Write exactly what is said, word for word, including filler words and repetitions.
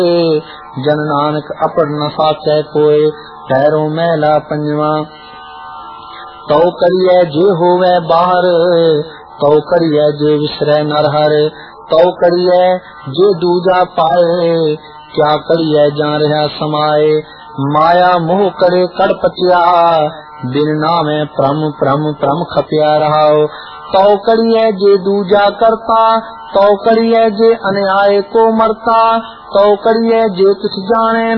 जन नानक अपड़ न साचै कोय, पैरों मैला पंजवा। तो करिए जे होवे बाहर, तो करिए जे विसरे नरहर, तो करिए जे दूजा पाए, क्या करिए जा रहा समाए। माया मोह करे कड़ पचिया, दिन नामे प्रम प्रम प्रम खपिया रहाओ। तो करिए जे दूजा करता, तो करिए जे अन्याय को मरता, तो करिए जे कुछ जाने